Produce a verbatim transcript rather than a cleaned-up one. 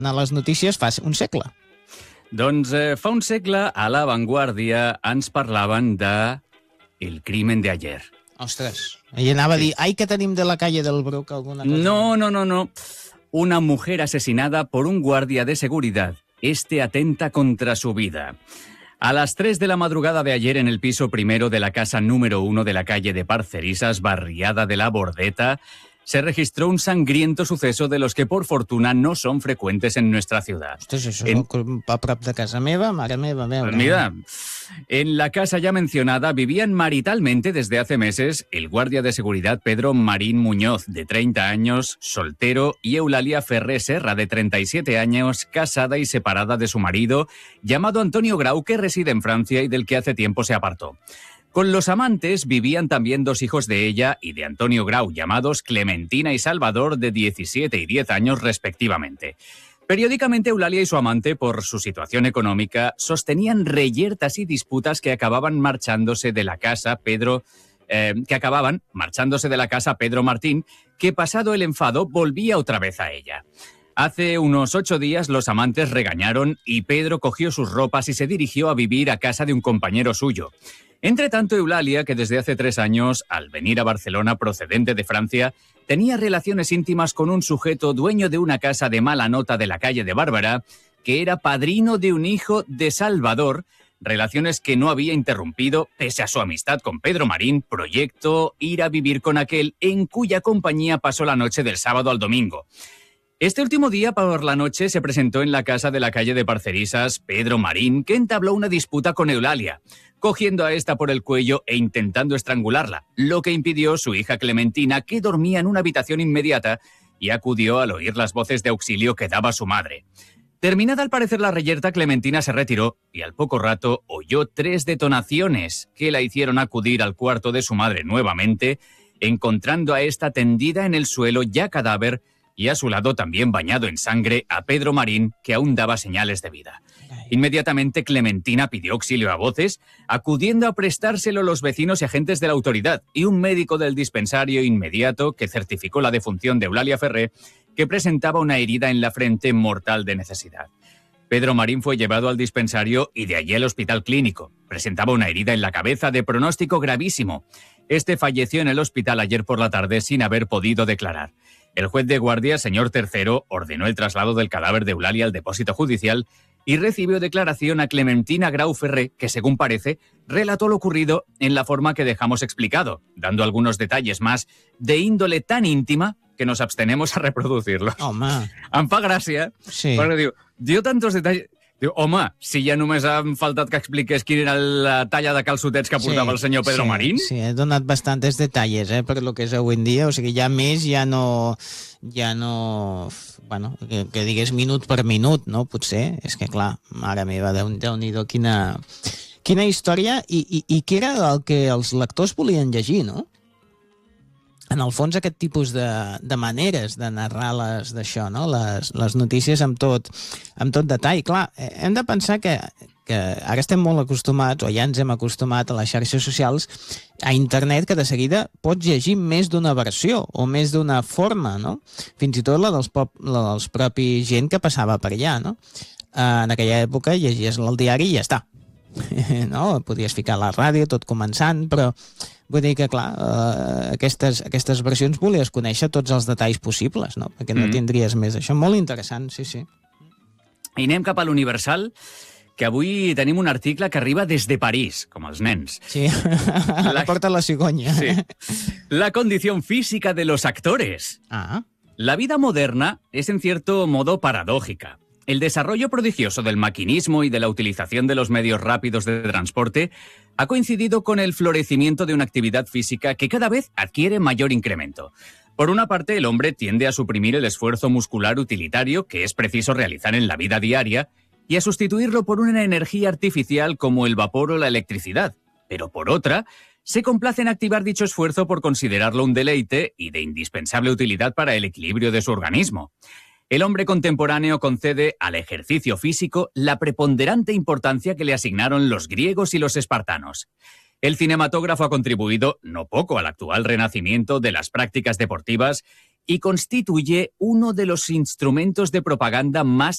a les notícies fa un segle. Doncs eh, fa un segle, a La Vanguardia ens parlaven de El crimen de ayer. Ostres, ell anava sí. a dir, ai, que tenim de la calle del Bruc alguna cosa. No, no, no, no. Una mujer asesinada por un guardia de seguridad. Este atenta contra su vida. A las tres de la madrugada de ayer, en el piso primero de la casa número uno de la calle de Parcerisas, barriada de La Bordeta, se registró un sangriento suceso de los que, por fortuna, no son frecuentes en nuestra ciudad. Ostres, això en... és a prop de casa meva, mare meva, veure. Mira, en la casa ya mencionada vivían maritalmente desde hace meses el guardia de seguridad Pedro Marín Muñoz, de treinta años, soltero, y Eulalia Ferré Serra, de treinta y siete años, casada y separada de su marido, llamado Antonio Grau, que reside en Francia y del que hace tiempo se apartó. Con los amantes vivían también dos hijos de ella y de Antonio Grau, llamados Clementina y Salvador, de diecisiete y diez años respectivamente. Periódicamente Eulalia y su amante, por su situación económica, sostenían reyertas y disputas que acababan marchándose de la casa Pedro, eh, que acababan marchándose de la casa Pedro Martín, que pasado el enfado volvía otra vez a ella. Hace unos ocho días los amantes regañaron y Pedro cogió sus ropas y se dirigió a vivir a casa de un compañero suyo. Entre tanto, Eulalia, que desde hace tres años, al venir a Barcelona procedente de Francia, tenía relaciones íntimas con un sujeto dueño de una casa de mala nota de la calle de Bárbara, que era padrino de un hijo de Salvador, relaciones que no había interrumpido pese a su amistad con Pedro Marín, proyecto ir a vivir con aquel en cuya compañía pasó la noche del sábado al domingo. Este último día, por la noche, se presentó en la casa de la calle de Parcerisas Pedro Marín, que entabló una disputa con Eulalia, cogiendo a esta por el cuello e intentando estrangularla, lo que impidió su hija Clementina, que dormía en una habitación inmediata, y acudió al oír las voces de auxilio que daba su madre. Terminada al parecer la reyerta, Clementina se retiró y al poco rato oyó tres detonaciones que la hicieron acudir al cuarto de su madre nuevamente, encontrando a esta tendida en el suelo ya cadáver, y a su lado, también bañado en sangre, a Pedro Marín, que aún daba señales de vida. Inmediatamente Clementina pidió auxilio a voces, acudiendo a prestárselo los vecinos y agentes de la autoridad, y un médico del dispensario inmediato que certificó la defunción de Eulalia Ferré, que presentaba una herida en la frente mortal de necesidad. Pedro Marín fue llevado al dispensario y de allí al hospital clínico. Presentaba una herida en la cabeza de pronóstico gravísimo. Este falleció en el hospital ayer por la tarde sin haber podido declarar. El juez de guardia, señor Tercero, ordenó el traslado del cadáver de Eulalia al depósito judicial y recibió declaración a Clementina Grau Ferré, que, según parece, relató lo ocurrido en la forma que dejamos explicado, dando algunos detalles más de índole tan íntima que nos abstenemos a reproducirlos. Home. Em fa gràcia, Sí. perquè diu, dio tantos detalls... Diu, home, si ja només ha faltat que expliqués quina era la talla de calçotets que portava el senyor Pedro sí, Marín. Sí, he donat bastantes detalles, eh, per lo que és avui en dia, o sigui, ja més ja no... ja no... bueno, que, que digués minut per minut, no? Potser, és que clar, mare meva, Déu-n'hi-do, quina, quina història, i, i, i què era el que els lectors volien llegir, no? En el fons, aquest tipus de, de maneres de narrar les d'això, no? les, les notícies amb tot, amb tot detall. Clar, hem de pensar que, que ara estem molt acostumats, o ja ens hem acostumat a les xarxes socials, a internet, que de seguida pots llegir més d'una versió o més d'una forma, no? Fins i tot la dels, pop, la dels propis gent que passava per allà, no? En aquella època llegies el diari i ja està. No? Podies ficar la ràdio, tot començant, però vull dir que, clar, eh, aquestes, aquestes versions volies conèixer tots els detalls possibles, no? Perquè no mm. tindries més. Això molt interessant, sí, sí. I anem cap a l'Universal, que avui tenim un article que arriba des de París, com els nens. Sí, la porta la cigonya. Sí. La condición física de los actores. Ah. La vida moderna es en cierto modo paradójica. El desarrollo prodigioso del maquinismo y de la utilización de los medios rápidos de transporte ha coincidido con el florecimiento de una actividad física que cada vez adquiere mayor incremento. Por una parte, el hombre tiende a suprimir el esfuerzo muscular utilitario que es preciso realizar en la vida diaria y a sustituirlo por una energía artificial como el vapor o la electricidad. Pero por otra, se complace en activar dicho esfuerzo por considerarlo un deleite y de indispensable utilidad para el equilibrio de su organismo. El hombre contemporáneo concede al ejercicio físico la preponderante importancia que le asignaron los griegos y los espartanos. El cinematógrafo ha contribuido no poco al actual renacimiento de las prácticas deportivas y constituye uno de los instrumentos de propaganda más